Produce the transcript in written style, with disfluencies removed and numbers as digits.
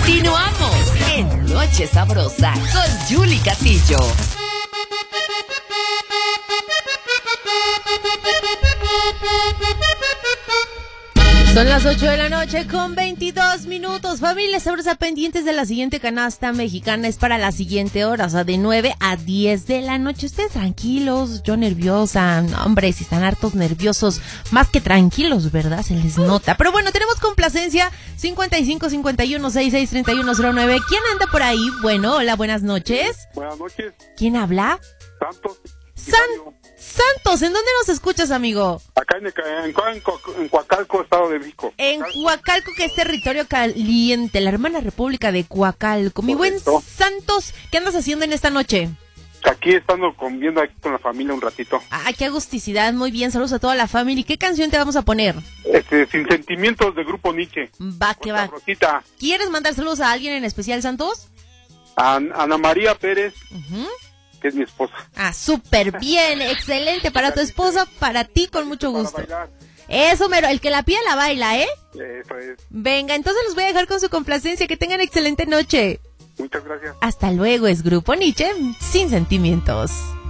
Continuamos en Noche Sabrosa con Julie Castillo. Son las 8 de la noche con 22 minutos. Familia sabrosa, pendientes de la siguiente canasta mexicana. Es para la siguiente hora, o sea, de 9 a 10 de la noche. Ustedes tranquilos, yo nerviosa. No, hombre, si están hartos nerviosos, más que tranquilos, ¿verdad? Se les nota. Pero bueno, tenemos complacencia 55 51 66 31 09. ¿Quién anda por ahí? Bueno, hola, buenas noches. Buenas noches. ¿Quién habla? Santos. Santos, ¿en dónde nos escuchas, amigo? Acá en Coacalco, Estado de México. En Coacalco, que es territorio caliente, la hermana república de Coacalco. Mi buen Santos, ¿qué andas haciendo en esta noche? Aquí estando viendo aquí con la familia un ratito. Ah, qué agusticidad, muy bien, saludos a toda la familia. ¿Y qué canción te vamos a poner? Sin Sentimientos, de Grupo Nietzsche. Va, que va. Rosita. ¿Quieres mandar saludos a alguien en especial, Santos? Ana María Pérez. Que es mi esposa. Ah, súper bien, excelente para tu esposa, para ti con mucho gusto. Eso, mero, el que la pida la baila, ¿eh? Eso es. Venga, entonces los voy a dejar con su complacencia, que tengan excelente noche. Muchas gracias. Hasta luego, es Grupo Nietzsche, sin sentimientos.